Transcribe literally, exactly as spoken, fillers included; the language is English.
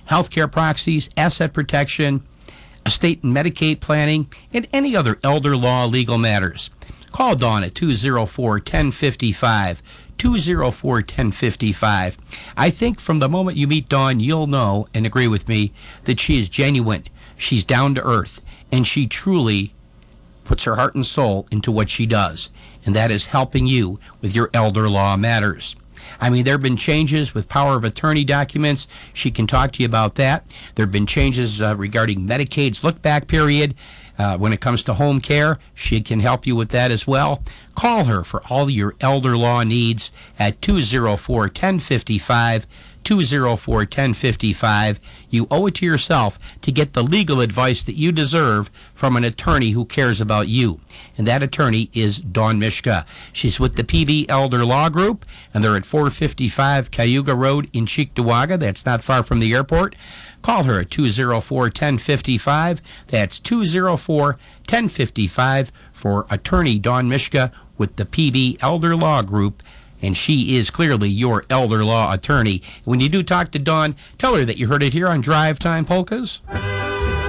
healthcare proxies, asset protection, estate and Medicaid planning, and any other elder law legal matters. Call Dawn at two oh four, one oh five five, two oh four, one oh five five. I think from the moment you meet Dawn, you'll know and agree with me that she is genuine, she's down to earth, and she truly puts her heart and soul into what she does, and that is helping you with your elder law matters. I mean, there have been changes with power of attorney documents. She can talk to you about that. There have been changes uh, regarding Medicaid's look-back period. Uh, when it comes to home care, she can help you with that as well. Call her for all your elder law needs at two oh four, one oh five five, two oh four, one oh five five. You owe it to yourself to get the legal advice that you deserve from an attorney who cares about you. And that attorney is Dawn Mishka. She's with the P B Elder Law Group, and they're at four fifty-five Cayuga Road in Cheektowaga. That's not far from the airport. Call her at two oh four, one oh five five. That's two oh four, one oh five five for attorney Dawn Mishka with the P B Elder Law Group. And she is clearly your elder law attorney. When you do talk to Dawn, tell her that you heard it here on Drive Time Polkas.